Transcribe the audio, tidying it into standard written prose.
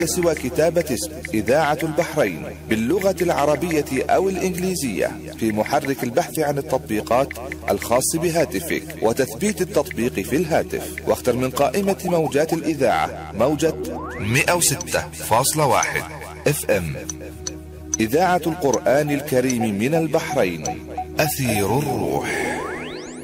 سوى كتابة اسم إذاعة البحرين باللغة العربية أو الإنجليزية في محرك البحث عن التطبيقات الخاص بهاتفك وتثبيت التطبيق في الهاتف، واختر من قائمة موجات الإذاعة موجة 106.1 FM. إذاعة القرآن الكريم من البحرين، أثير الروح.